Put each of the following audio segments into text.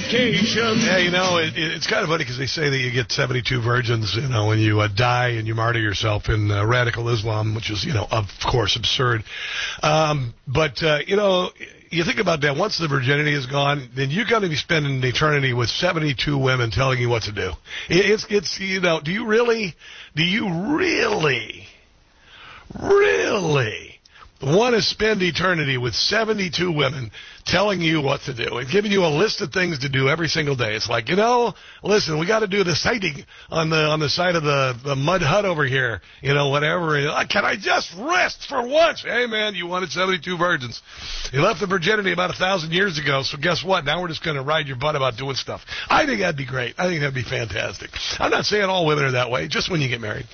vacation. Yeah, it's kind of funny because they say that you get 72 virgins, when you die and you martyr yourself in radical Islam, which is, of course, absurd. But you think about that. Once the virginity is gone, then you're going to be spending an eternity with 72 women telling you what to do. It's do you really want to spend eternity with 72 women telling you what to do and giving you a list of things to do every single day? It's like, listen, we got to do the sighting on the side of the mud hut over here, whatever. Can I just rest for once? Hey, man, you wanted 72 virgins. You left the virginity about 1,000 years ago, so guess what? Now we're just going to ride your butt about doing stuff. I think that'd be great. I think that'd be fantastic. I'm not saying all women are that way, just when you get married.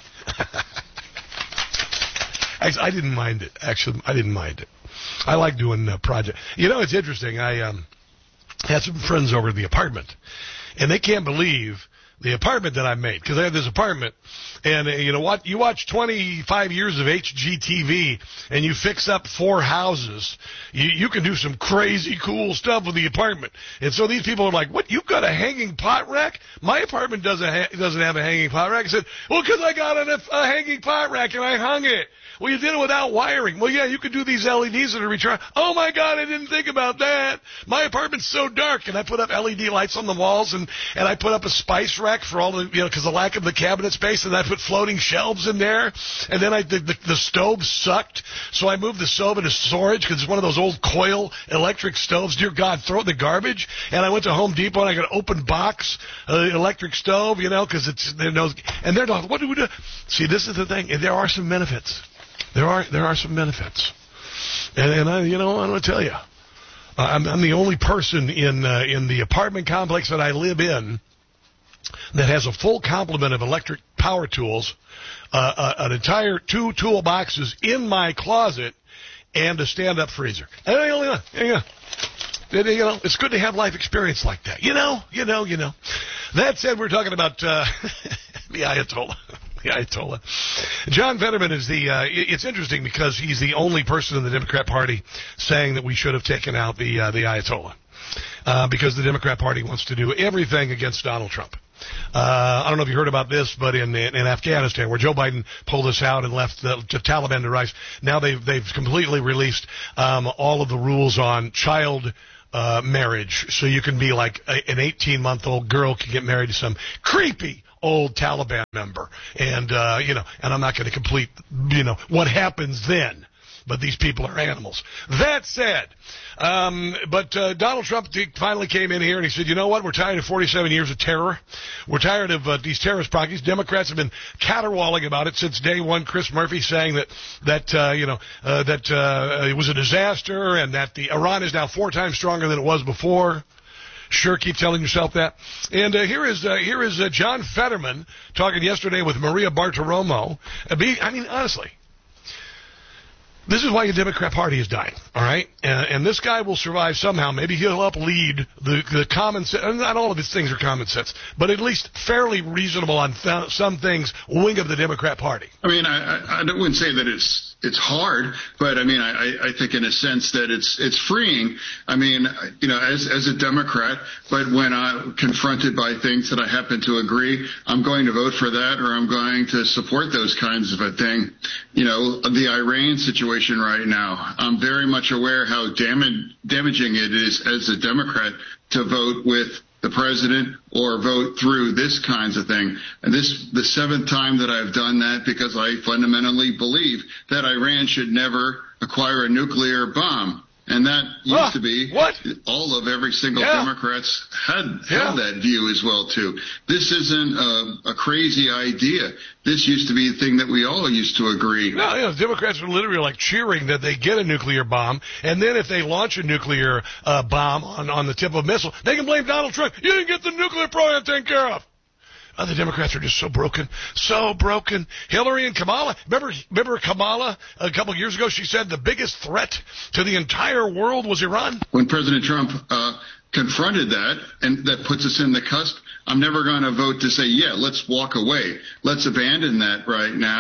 I didn't mind it. Actually, I didn't mind it. I like doing projects. It's interesting. I had some friends over at the apartment, and they can't believe the apartment that I made, because I had this apartment, and you know what? You watch 25 years of HGTV, and you fix up 4 houses. You can do some crazy cool stuff with the apartment. And so these people are like, "What? You've got a hanging pot rack? My apartment doesn't have a hanging pot rack." I said, "Well, because I got a hanging pot rack and I hung it." "Well, you did it without wiring." "Well, yeah, you could do these LEDs that are recharged." "Oh my God, I didn't think about that. My apartment's so dark." And I put up LED lights on the walls, and I put up a spice rack for all the, because the lack of the cabinet space, and I put floating shelves in there. And then the stove sucked, so I moved the stove into storage, because it's one of those old coil electric stoves. Dear God, throw it in the garbage. And I went to Home Depot, and I got an open box electric stove, because and they're like, "What do we do?" See, this is the thing. There are some benefits. There are some benefits, and I want to tell you, I'm the only person in the apartment complex that I live in that has a full complement of electric power tools, an entire 2 toolboxes in my closet, and a stand-up freezer. And I'm the only one. Yeah. It's good to have life experience like that. That said, we're talking about the Ayatollah. The Ayatollah. John Fetterman is it's interesting because he's the only person in the Democrat Party saying that we should have taken out the Ayatollah. Because the Democrat Party wants to do everything against Donald Trump. I don't know if you heard about this, but in Afghanistan, where Joe Biden pulled us out and left the Taliban to rise, now they've completely released all of the rules on child marriage. So you can be like an 18-month-old girl can get married to some creepy old Taliban member, and and I'm not going to complete what happens then. But these people are animals. That said, but Donald Trump finally came in here and he said, "You know what? We're tired of 47 years of terror. We're tired of these terrorist projects." Democrats have been caterwauling about it since day one. Chris Murphy saying that it was a disaster and that Iran is now 4 times stronger than it was before. Sure, keep telling yourself that. And here is John Fetterman talking yesterday with Maria Bartiromo. Honestly, this is why the Democrat Party is dying, all right? And this guy will survive somehow. Maybe he'll help lead the common sense. Not all of his things are common sense, but at least fairly reasonable on some things wing of the Democrat Party. I wouldn't say that it's hard, but I think in a sense that it's freeing. As a Democrat, but when I'm confronted by things that I happen to agree, I'm going to vote for that, or I'm going to support those kinds of a thing. The Iran situation right now, I'm very much aware how damaging it is as a Democrat to vote with the president or vote through this kinds of thing. And this the 7th time that I've done that, because I fundamentally believe that Iran should never acquire a nuclear bomb. And that used to be what? All of every single Democrats held that view as well, too. This isn't a crazy idea. This used to be the thing that we all used to agree. No, Democrats are literally like cheering that they get a nuclear bomb, and then if they launch a nuclear bomb on the tip of a missile, they can blame Donald Trump. You didn't get the nuclear program taken care of. The Democrats are just so broken, so broken. Hillary and Kamala. Remember Kamala a couple of years ago? She said the biggest threat to the entire world was Iran. When President Trump confronted that, and that puts us in the cusp, I'm never going to vote to say, let's walk away. Let's abandon that right now.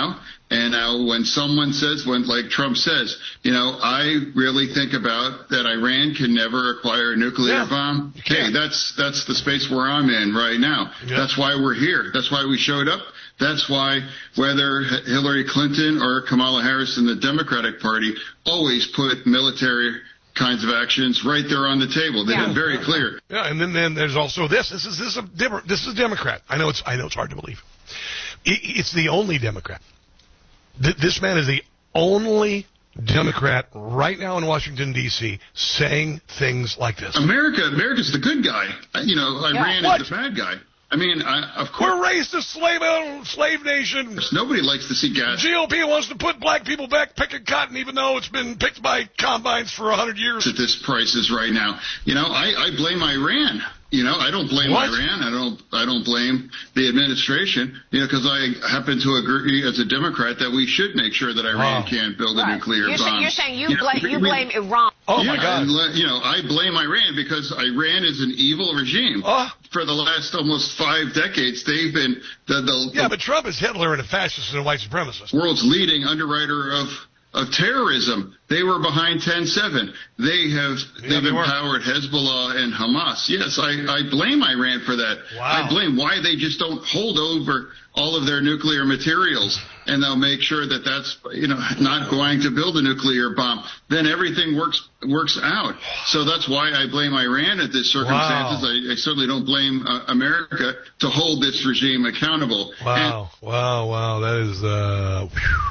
And now when someone says, like Trump says, I really think about that Iran can never acquire a nuclear bomb. Okay, that's the space where I'm in right now. Yeah. That's why we're here. That's why we showed up. That's why whether Hillary Clinton or Kamala Harris in the Democratic Party always put military kinds of actions right there on the table. They've been very clear. Yeah, and then there's also this. This is Democrat. I know it's hard to believe. It's the only Democrat. This man is the only Democrat right now in Washington, D.C. saying things like this. America's the good guy. Iran is the bad guy. I mean, of course. We're raised a slave nation. Nobody likes to see gas. GOP wants to put black people back picking cotton, even though it's been picked by combines for 100 years. At this prices right now. I blame Iran. I don't blame Iran. I don't blame the administration, because I happen to agree as a Democrat that we should make sure that Iran can't build a nuclear bomb. You're saying you blame Iran. Oh, my God. And, I blame Iran because Iran is an evil regime. For the last almost 5 decades, they've been but Trump is Hitler and a fascist and a white supremacist. World's leading underwriter of terrorism. They were behind 10/7. They've empowered Hezbollah and Hamas. Yes, I blame Iran for that. Wow. I blame why they just don't hold over all of their nuclear materials, and they'll make sure that that's not going to build a nuclear bomb. Then everything works out. So that's why I blame Iran at this circumstances. Wow. I certainly don't blame America to hold this regime accountable. Wow, wow, that is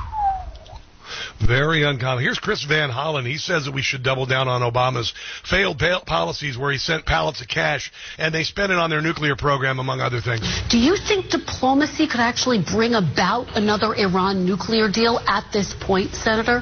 very uncommon. Here's Chris Van Hollen. He says that we should double down on Obama's failed policies where he sent pallets of cash and they spent it on their nuclear program, among other things. Do you think diplomacy could actually bring about another Iran nuclear deal at this point, Senator?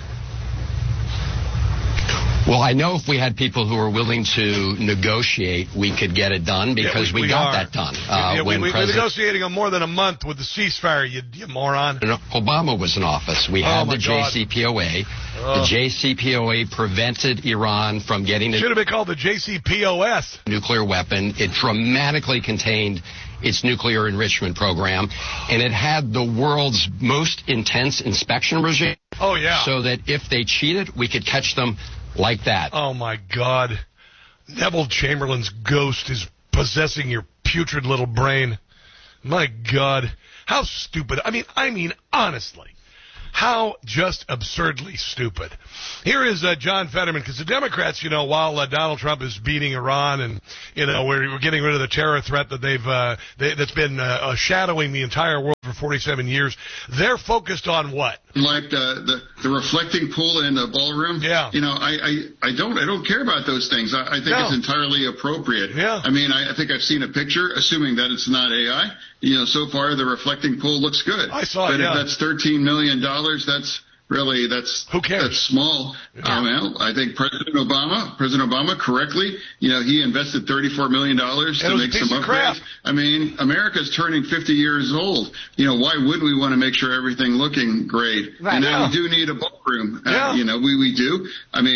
Well, I know if we had people who were willing to negotiate, we could get it done because we got that done. We're negotiating on more than a month with the ceasefire, you moron. Obama was in office. We had the JCPOA. The JCPOA prevented Iran from getting Should have been called the JCPOS. Nuclear weapon. It dramatically contained its nuclear enrichment program, and it had the world's most intense inspection regime. Oh, yeah. So that if they cheated, we could catch them like that. Oh, my God. Neville Chamberlain's ghost is possessing your putrid little brain. My God. How stupid. I mean, honestly. How just absurdly stupid. Here is John Fetterman, because the Democrats, while Donald Trump is beating Iran and, we're getting rid of the terror threat that that's been shadowing the entire world for 47 years, they're focused on what? Like the reflecting pool in the ballroom? Yeah. I don't care about those things. I think it's entirely appropriate. Yeah. I think I've seen a picture, assuming that it's not AI. So far the reflecting pool looks good. I saw it, But if that's $13 million, that's who cares? That's small. Yeah. I think President Obama correctly, he invested $34 million to make some upgrades. America's turning 50 years old. Why wouldn't we want to make sure everything looking great? Right. And now we do need a ballroom. We do.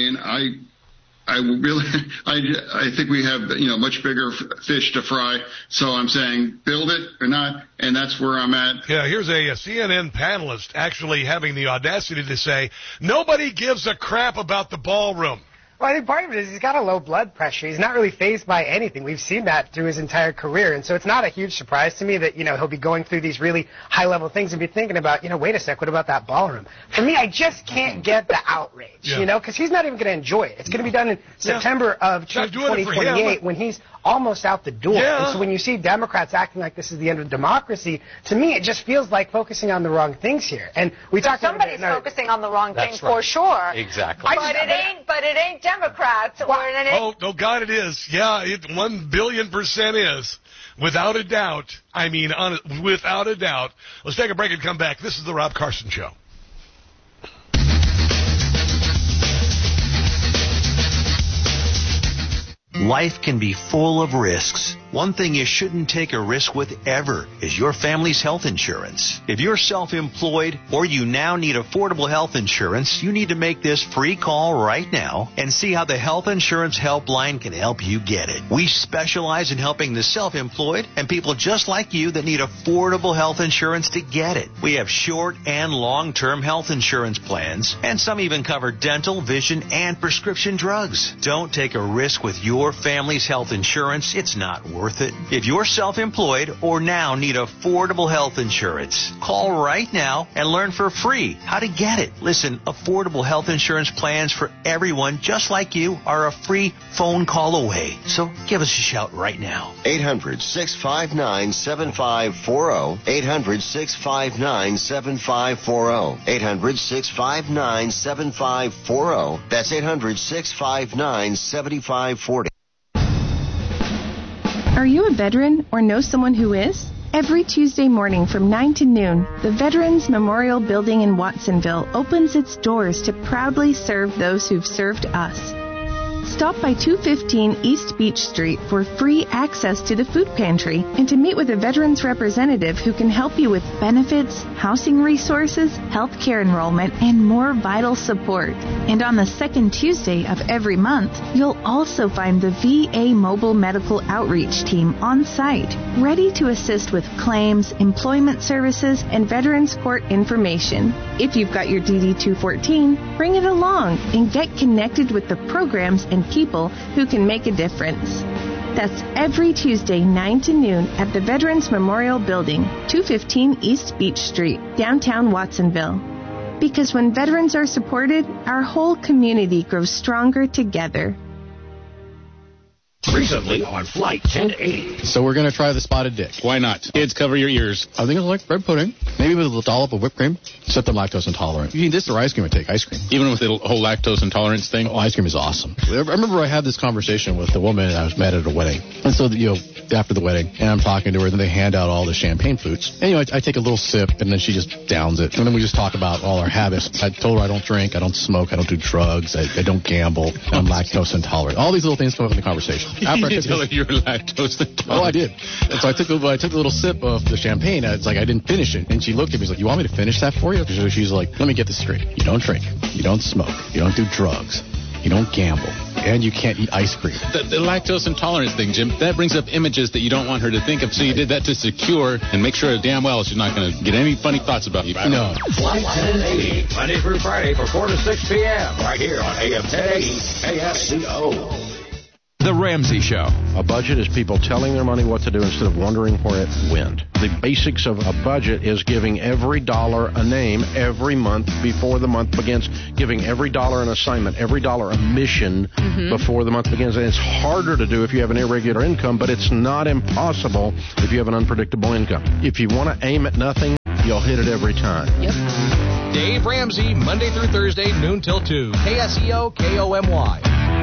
I think we have, much bigger fish to fry. So I'm saying build it or not, and that's where I'm at. Yeah, here's a CNN panelist actually having the audacity to say, nobody gives a crap about the ballroom. Well, I think part of it is he's got a low blood pressure. He's not really fazed by anything. We've seen that through his entire career. And so it's not a huge surprise to me that, he'll be going through these really high-level things and be thinking about, wait a sec, what about that ballroom? For me, I just can't get the outrage, because he's not even going to enjoy it. It's going to be done in September of 2028 when he's almost out the door. Yeah. And so when you see Democrats acting like this is the end of democracy, to me it just feels like focusing on the wrong things here. And we talked about somebody's focusing on the wrong things for sure. Exactly. But it ain't Democrats. Oh, God, it is. Yeah, 1 billion% is. Without a doubt. Without a doubt. Let's take a break and come back. This is the Rob Carson Show. Life can be full of risks. one thing you shouldn't take a risk with ever is your family's health insurance. If you're self-employed or you now need affordable health insurance, you need to make this free call right now and see how the Health Insurance Helpline can help you get it. We specialize in helping the self-employed and people just like you that need affordable health insurance to get it. We have short and long-term health insurance plans, and some even cover dental, vision, and prescription drugs. Don't take a risk with your family's health insurance. It's not worth it. If you're self-employed or now need affordable health insurance, call right now and learn for free how to get it. Listen, affordable health insurance plans for everyone just like you are a free phone call away. So give us a shout right now. 800-659-7540. 800-659-7540. 800-659-7540. That's 800-659-7540. Are you a veteran or know someone who is? Every Tuesday morning from 9 to noon, the Veterans Memorial Building in Watsonville opens its doors to proudly serve those who've served us. Stop by 215 East Beach Street for free access to the food pantry and to meet with a veterans representative who can help you with benefits, housing resources, health care enrollment, and more vital support. And on the second Tuesday of every month, you'll also find the VA Mobile Medical Outreach Team on site, ready to assist with claims, employment services, and Veterans Court information. If you've got your DD-214, bring it along and get connected with the programs and people who can make a difference. That's every Tuesday, 9 to noon at the Veterans Memorial Building, 215 East Beach Street, downtown Watsonville. Because when veterans are supported, our whole community grows stronger together. Recently on Flight 1080. So we're going to try the spotted dick. Why not? Kids, cover your ears. I think it's like bread pudding. Maybe with a dollop of whipped cream. Except I'm lactose intolerant. You need this or ice cream, I take ice cream. Even with the whole lactose intolerance thing? Oh, ice cream is awesome. I remember I had this conversation with a woman I was met at a wedding. And so, after the wedding, and I'm talking to her, then they hand out all the champagne flutes. And, I take a little sip, and then she just downs it. And then we just talk about all our habits. I told her I don't drink, I don't smoke, I don't do drugs, I don't gamble, I'm lactose intolerant. All these little things come up in the conversation. After I tell her you're lactose intolerant. Oh, I did. And so I took a little sip of the champagne. It's like I didn't finish it. And she looked at me, she's like, you want me to finish that for you? So she's like, let me get this straight. You don't drink, you don't smoke, you don't do drugs, you don't gamble, and you can't eat ice cream. The lactose intolerance thing, Jim, that brings up images that you don't want her to think of. So you did that to secure and make sure damn well she's not going to get any funny thoughts about you. No. Flight 1080, Monday through Friday from 4 to 6 p.m. right here on AM 1080 KFCO. The Ramsey Show. A budget is people telling their money what to do instead of wondering where it went. The basics of a budget is giving every dollar a name every month before the month begins, giving every dollar an assignment, every dollar a mission before the month begins. And it's harder to do if you have an irregular income, but it's not impossible if you have an unpredictable income. If you want to aim at nothing, you'll hit it every time. Yep. Dave Ramsey, Monday through Thursday, noon till 2. KSEO, KOMY.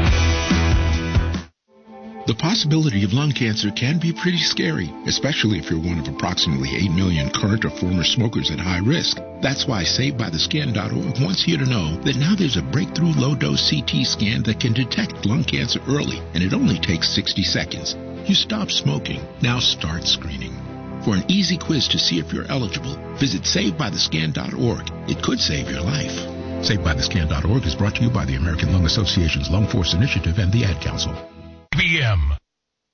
The possibility of lung cancer can be pretty scary, especially if you're one of approximately 8 million current or former smokers at high risk. That's why SaveByTheScan.org wants you to know that now there's a breakthrough low-dose CT scan that can detect lung cancer early, and it only takes 60 seconds. You stop smoking. Now start screening. For an easy quiz to see if you're eligible, visit SaveByTheScan.org. It could save your life. SaveByTheScan.org is brought to you by the American Lung Association's Lung Force Initiative and the Ad Council. PM.